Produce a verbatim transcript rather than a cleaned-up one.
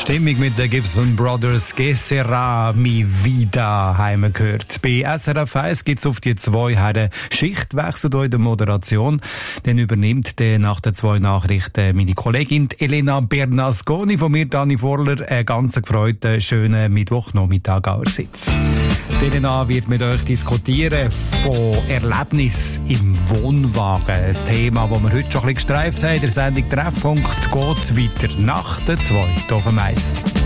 Stimmung mit den Gibson Brothers. Que sera mi vida haben wir gehört. Bei S R F eins gibt es auf die zwei Herren Schichtwechsel in der Moderation. Dann übernimmt der nach den zwei Nachrichten meine Kollegin Elena Bernasconi. Von mir, Dani Vorler, einen ganz gefreuten, schönen Mittwochnachmittag allerseits. Elena wird mit euch diskutieren von Erlebnis im Wohnwagen. Ein Thema, das wir heute schon ein bisschen gestreift haben. Der Sendung Treffpunkt geht weiter nach der zwei auf dem Eis.